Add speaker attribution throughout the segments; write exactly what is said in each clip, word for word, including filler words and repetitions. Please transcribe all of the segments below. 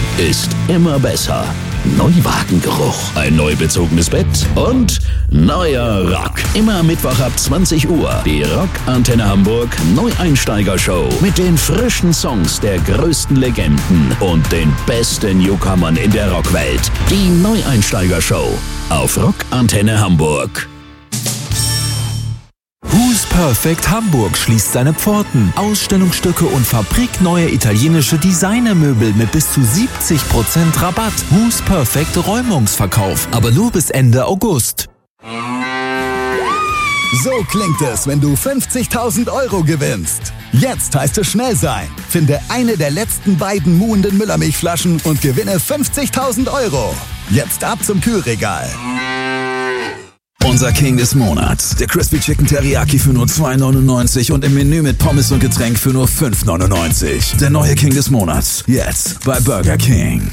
Speaker 1: ist immer besser. Neuwagengeruch, ein neu bezogenes Bett und neuer Rock. Immer am Mittwoch ab zwanzig Uhr. Die Rock-Antenne Hamburg Neueinsteiger-Show mit den frischen Songs der größten Legenden und den besten Newcomern in der Rockwelt. Die Neueinsteiger-Show auf Rock-Antenne Hamburg.
Speaker 2: Who's Perfect Hamburg schließt seine Pforten. Ausstellungsstücke und fabrikneue italienische Designermöbel mit bis zu siebzig Prozent Rabatt. Who's Perfect Räumungsverkauf, aber nur bis Ende August.
Speaker 3: So klingt es, wenn du fünfzigtausend Euro gewinnst. Jetzt heißt es schnell sein. Finde eine der letzten beiden muhenden Müllermilchflaschen und gewinne fünfzigtausend Euro. Jetzt ab zum Kühlregal.
Speaker 4: Unser King des Monats. Der Crispy Chicken Teriyaki für nur zwei neunundneunzig und im Menü mit Pommes und Getränk für nur fünf neunundneunzig. Der neue King des Monats. Jetzt bei Burger King.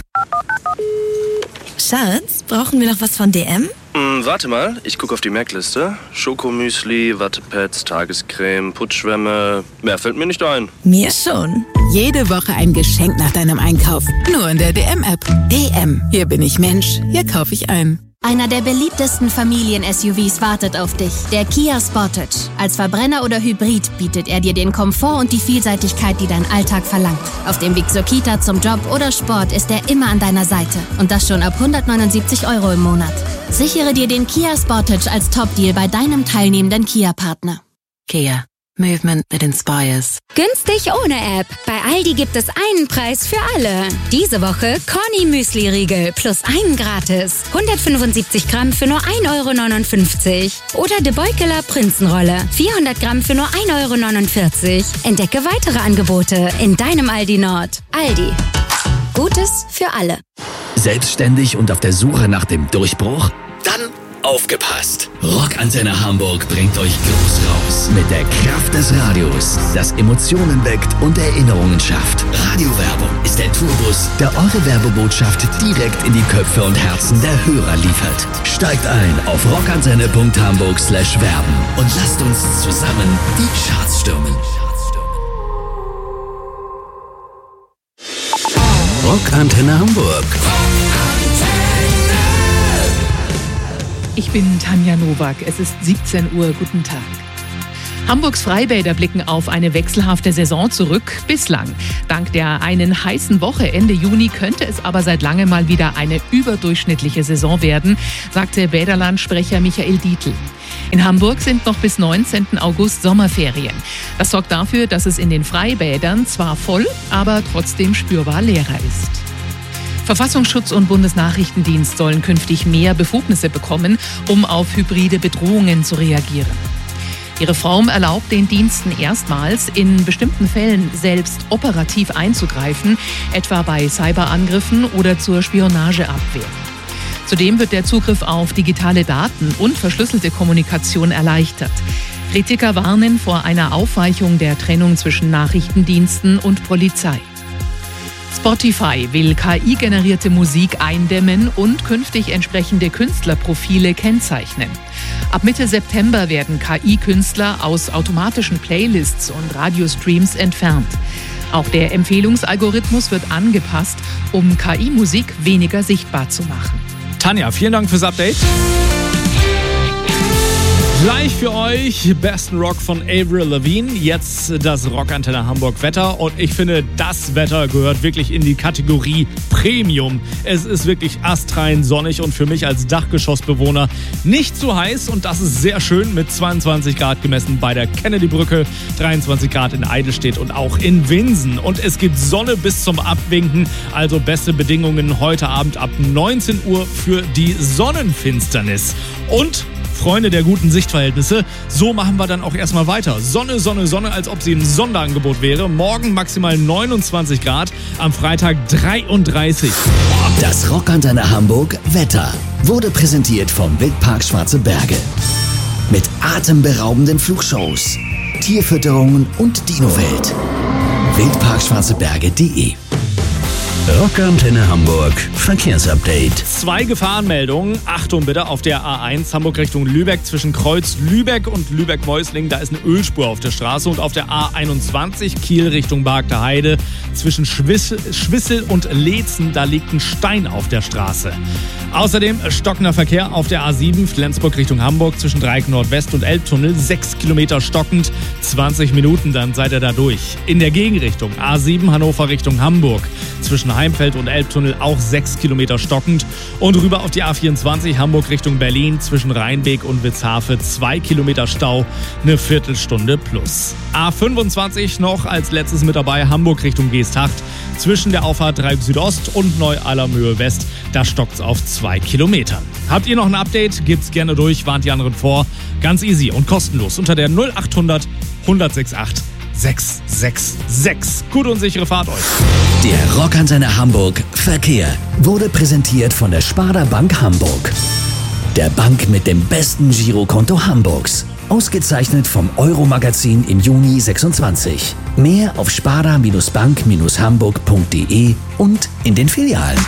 Speaker 5: Schatz, brauchen wir noch was von D M?
Speaker 6: Hm, warte mal, ich gucke auf die Merkliste. Schokomüsli, Wattepads, Tagescreme, Putzschwämme. Mehr fällt mir nicht ein.
Speaker 5: Mir schon. Jede Woche ein Geschenk nach deinem Einkauf. Nur in der D M-App. D M. Hier bin ich Mensch. Hier kaufe ich ein.
Speaker 7: Einer der beliebtesten Familien-S U Vs wartet auf dich, der Kia Sportage. Als Verbrenner oder Hybrid bietet er dir den Komfort und die Vielseitigkeit, die dein Alltag verlangt. Auf dem Weg zur Kita, zum Job oder Sport ist er immer an deiner Seite. Und das schon ab hundertneunundsiebzig Euro im Monat. Sichere dir den Kia Sportage als Top-Deal bei deinem teilnehmenden Kia-Partner.
Speaker 5: Kia. Movement that inspires.
Speaker 8: Günstig ohne App. Bei Aldi gibt es einen Preis für alle. Diese Woche Conny Müsli-Riegel plus einen gratis. hundertfünfundsiebzig Gramm für nur ein Euro neunundfünfzig. Oder De Beukeler Prinzenrolle. vierhundert Gramm für nur ein Euro neunundvierzig. Entdecke weitere Angebote in deinem Aldi Nord. Aldi. Gutes für alle.
Speaker 1: Selbstständig und auf der Suche nach dem Durchbruch? Dann aufgepasst! Rock-Antenne Hamburg bringt euch groß raus mit der Kraft des Radios, das Emotionen weckt und Erinnerungen schafft. Radiowerbung ist der Tourbus, der eure Werbebotschaft direkt in die Köpfe und Herzen der Hörer liefert. Steigt ein auf rockantenne punkt hamburg slash werben und lasst uns zusammen die Charts stürmen. Rock-Antenne Hamburg.
Speaker 9: Ich bin Tanja Nowak. Es ist siebzehn Uhr. Guten Tag. Hamburgs Freibäder blicken auf eine wechselhafte Saison zurück. Bislang. Dank der einen heißen Woche Ende Juni könnte es aber seit langem mal wieder eine überdurchschnittliche Saison werden, sagte Bäderland-Sprecher Michael Dietl. In Hamburg sind noch bis neunzehnten August Sommerferien. Das sorgt dafür, dass es in den Freibädern zwar voll, aber trotzdem spürbar leerer ist. Verfassungsschutz und Bundesnachrichtendienst sollen künftig mehr Befugnisse bekommen, um auf hybride Bedrohungen zu reagieren. Die Reform erlaubt den Diensten erstmals, in bestimmten Fällen selbst operativ einzugreifen, etwa bei Cyberangriffen oder zur Spionageabwehr. Zudem wird der Zugriff auf digitale Daten und verschlüsselte Kommunikation erleichtert. Kritiker warnen vor einer Aufweichung der Trennung zwischen Nachrichtendiensten und Polizei. Spotify will K I-generierte Musik eindämmen und künftig entsprechende Künstlerprofile kennzeichnen. Ab Mitte September werden K I-Künstler aus automatischen Playlists und Radiostreams entfernt. Auch der Empfehlungsalgorithmus wird angepasst, um K I-Musik weniger sichtbar zu machen.
Speaker 10: Tanja, vielen Dank fürs Update. Gleich für euch besten Rock von Avril Lavigne. Jetzt das Rock-Antenne Hamburg Wetter. Und ich finde, das Wetter gehört wirklich in die Kategorie Premium. Es ist wirklich astrein sonnig und für mich als Dachgeschossbewohner nicht zu heiß. Und das ist sehr schön mit zweiundzwanzig Grad gemessen bei der Kennedy-Brücke, dreiundzwanzig Grad in Eidelstedt und auch in Winsen. Und es gibt Sonne bis zum Abwinken. Also beste Bedingungen heute Abend ab neunzehn Uhr für die Sonnenfinsternis. Und Freunde der guten Sichtverhältnisse, so machen wir dann auch erstmal weiter. Sonne, Sonne, Sonne, als ob sie ein Sonderangebot wäre. Morgen maximal neunundzwanzig Grad, am Freitag dreiunddreißig.
Speaker 1: Das Rock-Antenne Hamburg Wetter wurde präsentiert vom Wildpark Schwarze Berge. Mit atemberaubenden Flugshows, Tierfütterungen und Dino-Welt. wildpark schwarze berge punkt de Rockantenne Hamburg Verkehrsupdate.
Speaker 10: Zwei Gefahrenmeldungen. Achtung bitte auf der A eins Hamburg Richtung Lübeck zwischen Kreuz Lübeck und Lübeck-Mäusling. Da ist eine Ölspur auf der Straße. Und auf der A einundzwanzig Kiel Richtung Barkter Heide zwischen Schwissel, Schwissel und Leetzen. Da liegt ein Stein auf der Straße. Außerdem stockender Verkehr auf der A sieben Flensburg Richtung Hamburg zwischen Dreieck Nordwest und Elbtunnel. Sechs Kilometer stockend. zwanzig Minuten, dann seid ihr da durch. In der Gegenrichtung A sieben Hannover Richtung Hamburg zwischen Heimfeld und Elbtunnel auch sechs Kilometer stockend. Und rüber auf die A vierundzwanzig Hamburg Richtung Berlin zwischen Rheinbeek und Witzhafe zwei Kilometer Stau, eine Viertelstunde plus. A fünfundzwanzig noch als letztes mit dabei Hamburg Richtung Geesthacht zwischen der Auffahrt Dreieck Südost und Neu-Allermöhe West. Da stockt's auf zwei Kilometern. Habt ihr noch ein Update? Gibt's gerne durch, warnt die anderen vor. Ganz easy und kostenlos unter der null achthundert hundertsechsundachtzig sechs sechs sechs. Gute und sichere Fahrt euch.
Speaker 1: Der Rockantenne Hamburg Verkehr wurde präsentiert von der Sparda Bank Hamburg. Der Bank mit dem besten Girokonto Hamburgs. Ausgezeichnet vom Euro-Magazin im Juni sechsundzwanzig. Mehr auf sparda bank hamburg punkt de und in den Filialen.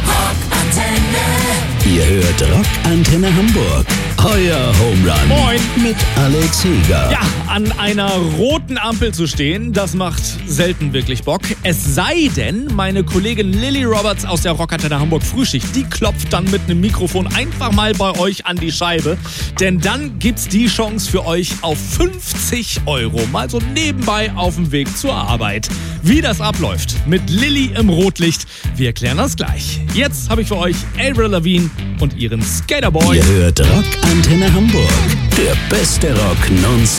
Speaker 1: Ihr hört Rockantenne Hamburg. Euer Home Run.
Speaker 10: Moin.
Speaker 1: Mit Alex Heger.
Speaker 10: Ja, an einer roten Ampel zu stehen, das macht selten wirklich Bock. Es sei denn, meine Kollegin Lily Roberts aus der Rockantenne Hamburg Frühschicht, die klopft dann mit einem Mikrofon einfach mal bei euch an die Scheibe. Denn dann gibt's die Chance für euch auf fünfzig Euro. Mal so nebenbei auf dem Weg zur Arbeit. Wie das abläuft mit Lily im Rotlicht, wir erklären das gleich. Jetzt habe ich für euch Avril Lavigne und ihren Skaterboy.
Speaker 1: Ihr hört Rockantenne Hamburg. Der beste Rock nonstop.